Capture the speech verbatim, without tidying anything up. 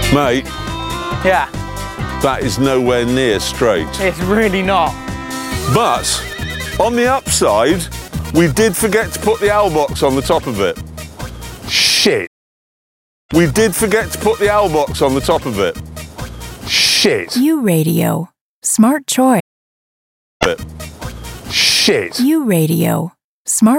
Mate, Yeah, that is nowhere near straight. it's really not. But on the upside, we did forget to put the owl box on the top of it. Shit. We did forget to put the owl box on the top of it. Shit. U Radio. Smart choice. Shit. U Radio. Smart